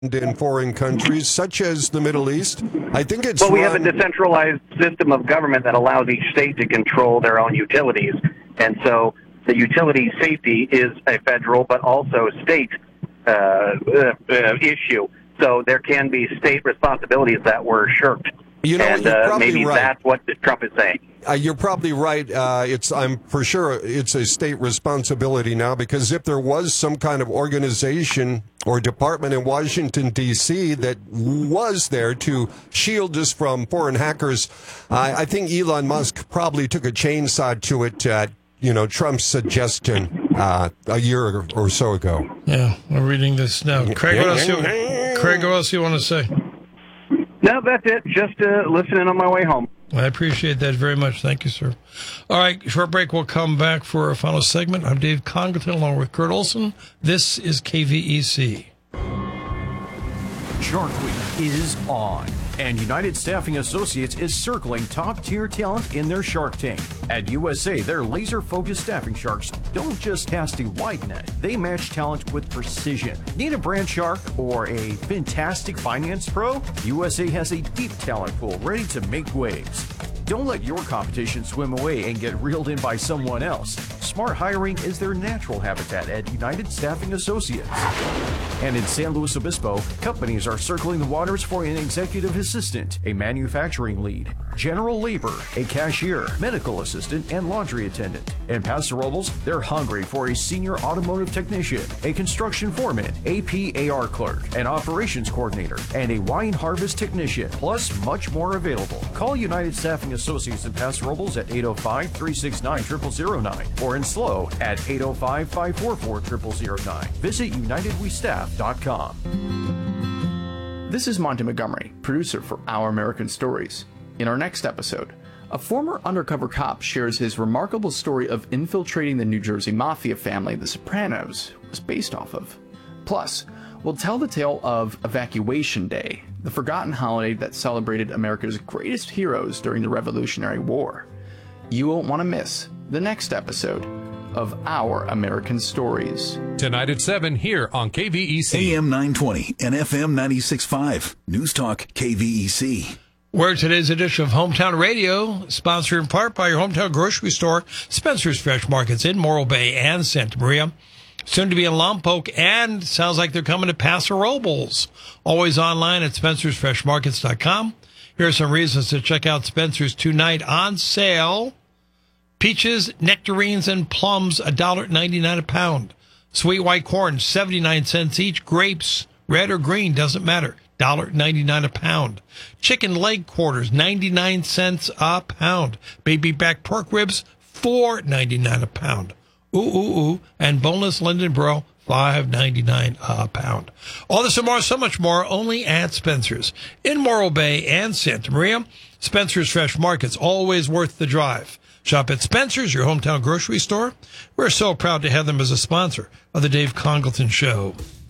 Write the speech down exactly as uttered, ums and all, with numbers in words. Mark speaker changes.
Speaker 1: in foreign countries, such as the Middle East. I think it's
Speaker 2: Well, we
Speaker 1: run...
Speaker 2: have a decentralized system of government that allows each state to control their own utilities. And so the utility safety is a federal but also state uh, uh, uh, issue. So there can be state responsibilities that were shirked.
Speaker 1: You know,
Speaker 2: and
Speaker 1: you're
Speaker 2: uh,
Speaker 1: probably
Speaker 2: maybe
Speaker 1: right.
Speaker 2: that's what Trump is saying.
Speaker 1: Uh, you're probably right. Uh, it's I'm for sure it's a state responsibility now, because if there was some kind of organization or department in Washington, D C that was there to shield us from foreign hackers, uh, I think Elon Musk probably took a chainsaw to it at, you know, Trump's suggestion uh, a year or so ago.
Speaker 3: Yeah, we're reading this now. Craig, what else you, Craig, what else you want to say?
Speaker 2: No, that's it. Just uh, listening on my way home.
Speaker 3: I appreciate that very much. Thank you, sir. All right, short break. We'll come back for our final segment. I'm Dave Congleton along with Kurt Olson. This is K V E C.
Speaker 4: Shark Week is on, and United Staffing Associates is circling top-tier talent in their Shark Tank. At U S A, their laser-focused staffing sharks don't just cast a wide net, they match talent with precision. Need a brand shark or a fantastic finance pro? U S A has a deep talent pool ready to make waves. Don't let your competition swim away and get reeled in by someone else. Smart hiring is their natural habitat at United Staffing Associates. And in San Luis Obispo, companies are circling the waters for an executive assistant, a manufacturing lead, general labor, a cashier, medical assistant, and laundry attendant. In Paso Robles, they're hungry for a senior automotive technician, a construction foreman, A P A R clerk, an operations coordinator, and a wine harvest technician, plus much more available. Call United Staffing Associates in Paso Robles at eight oh five, three six nine, zero zero zero nine or in Slow at eight oh five, five four four, zero zero zero nine. Visit united we staff dot com.
Speaker 5: This is Monty Montgomery, producer for Our American Stories. In our next episode, a former undercover cop shares his remarkable story of infiltrating the New Jersey mafia family The Sopranos was based off of. Plus, we'll tell the tale of Evacuation Day, the forgotten holiday that celebrated America's greatest heroes during the Revolutionary War. You won't want to miss the next episode of Our American Stories.
Speaker 6: Tonight at seven here on K V E C.
Speaker 7: A M nine twenty and F M ninety-six point five. News Talk K V E C.
Speaker 3: We're today's edition of Hometown Radio, sponsored in part by your hometown grocery store, Spencer's Fresh Markets in Morro Bay and Santa Maria. Soon to be in Lompoc, and sounds like they're coming to Paso Robles. Always online at spencers fresh markets dot com. Here are some reasons to check out Spencer's tonight on sale. Peaches, nectarines, and plums, one dollar ninety-nine a pound. Sweet white corn, seventy-nine cents each. Grapes, red or green, doesn't matter, one dollar ninety-nine a pound. Chicken leg quarters, ninety-nine cents a pound. Baby back pork ribs, four ninety-nine a pound. Ooh, ooh, ooh. And boneless Linden Bro, five ninety-nine a pound. All this and more, so much more, only at Spencer's. In Morro Bay and Santa Maria, Spencer's Fresh Markets, always worth the drive. Shop at Spencer's, your hometown grocery store. We're so proud to have them as a sponsor of the Dave Congleton Show.